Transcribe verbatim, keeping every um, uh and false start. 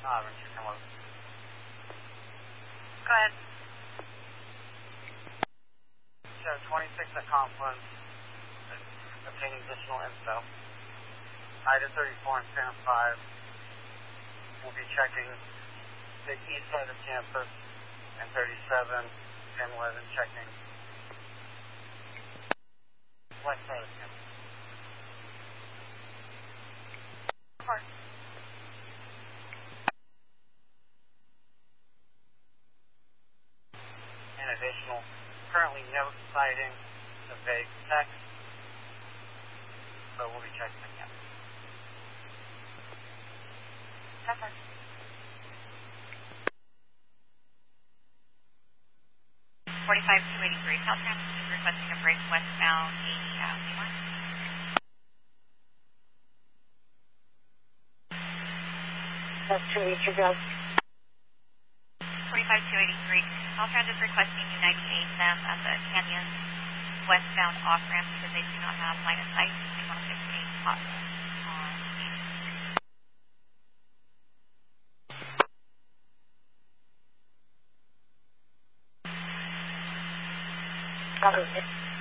Ah, when you come up. Go ahead. Show twenty-six at Confluence, obtaining additional info. Ida thirty-four and Phantom five will be checking the east side of campus, and thirty-seven and eleven checking west side of campus. Of course. And additional, currently no sighting of vague text, but we'll be checking again. Cover. forty-five two eighty-three, Caltrans is requesting a break westbound eighty Avenue one. That's two eighty-three, guys. forty-five two eighty-three, Caltrans is requesting you ninety-eight them at the Canyon westbound off-ramp because they do not have line of sight. They want to fix a pothole on Copy.